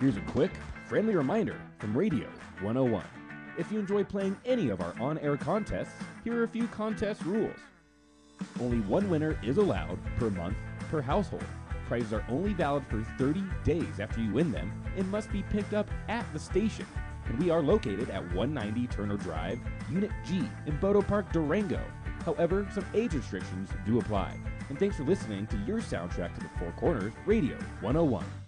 Here's a quick, friendly reminder from Radio 101. If you enjoy playing any of our on-air contests, here are a few contest rules. Only one winner is allowed per month per household. Prizes are only valid for 30 days after you win them and must be picked up at the station. And we are located at 190 Turner Drive, Unit G in Bodo Park, Durango. However, some age restrictions do apply. And thanks for listening to your soundtrack to the Four Corners, Radio 101.